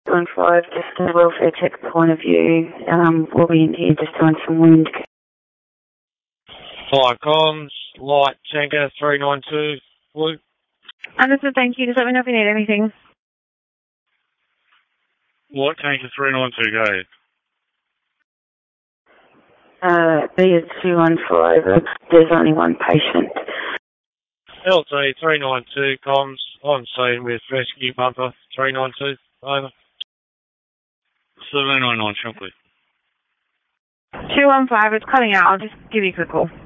On 5, just a welfare check point of view. We'll be in here just doing some wound. Fire comms, light tanker 392, blue. Understood, thank you. Just let me know if you need anything. Light tanker 392, go ahead. B215, there's only one patient. LT 392, comms, on scene with rescue bumper 392, over. 799, Shunkley. 215, it's cutting out. I'll just give you a quick call.